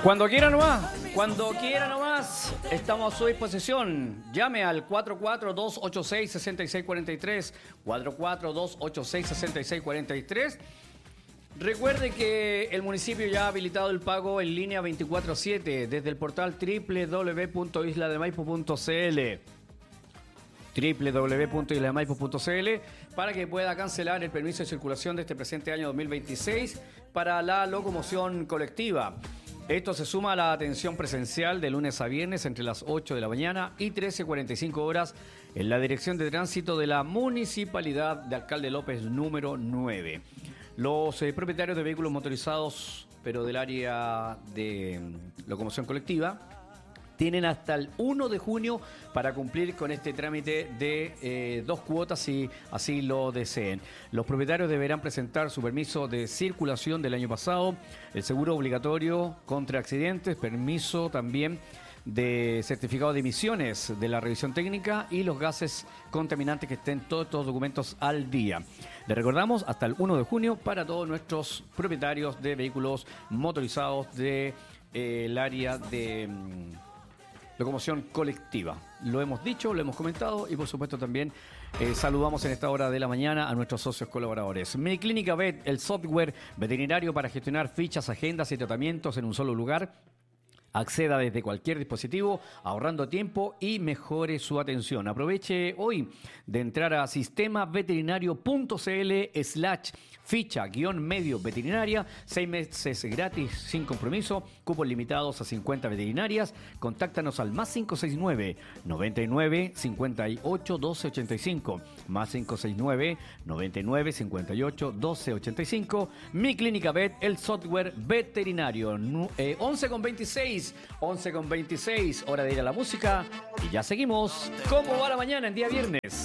Cuando quiera nomás, estamos a su disposición. Llame al 44286-6643, 44286-6643. Recuerde que el municipio ya ha habilitado el pago en línea 24/7 desde el portal www.islademaipo.cl www.islademaipo.cl para que pueda cancelar el permiso de circulación de este presente año 2026 para la locomoción colectiva. Esto se suma a la atención presencial de lunes a viernes entre las 8 de la mañana y 13:45 horas en la Dirección de Tránsito de la Municipalidad de Alcalde López número 9. Los propietarios de vehículos motorizados, pero del área de locomoción colectiva, tienen hasta el 1 de junio para cumplir con este trámite de 2 cuotas si así lo deseen. Los propietarios deberán presentar su permiso de circulación del año pasado, el seguro obligatorio contra accidentes, permiso también de certificado de emisiones de la revisión técnica y los gases contaminantes que estén todos estos documentos al día. Les recordamos hasta el 1 de junio para todos nuestros propietarios de vehículos motorizados del área de locomoción colectiva. Lo hemos dicho, lo hemos comentado y por supuesto también saludamos en esta hora de la mañana a nuestros socios colaboradores. Mi Clínica Vet, el software veterinario para gestionar fichas, agendas y tratamientos en un solo lugar. Acceda desde cualquier dispositivo, ahorrando tiempo y mejore su atención. Aproveche hoy de entrar a sistemaveterinario.cl/ficha-medio veterinaria. 6 meses gratis sin compromiso. Cupos limitados a 50 veterinarias. Contáctanos al +569 99 58 12 85. +569 99 58 12 85. Mi Clínica Vet, el software veterinario. 11:26, hora de ir a la música y ya seguimos. ¿Cómo va la mañana en día viernes?